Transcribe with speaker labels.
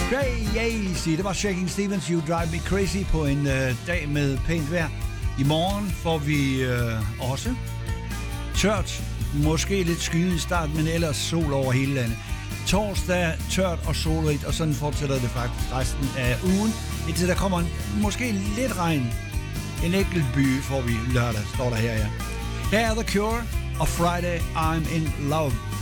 Speaker 1: Det var Shaking Stevens, You Drive Me Crazy på en dag med pænt vejr. I morgen får vi også tørt, måske lidt skyet i starten, men ellers sol over hele landet. Torsdag tørt og solrigt, og sådan fortsætter det faktisk resten af ugen, indtil der kommer måske lidt regn. En enkelt by får vi lørdag, står der her, ja. Her er The Cure og Friday I'm in Love.